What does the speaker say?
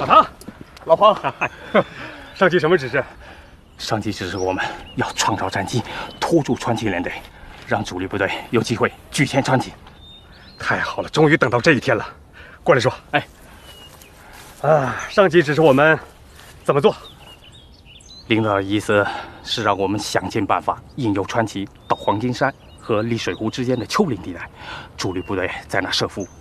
唐，老彭，上级什么指示？ 上级指示我们要创造战机，拖住川崎连队，让主力部队有机会拒歼川崎。 太好了，终于等到这一天了。过来说，哎，上级指示我们怎么做？ 领导的意思是让我们想尽办法引诱川崎到黄金山和丽水湖之间的丘陵地带，主力部队在那设伏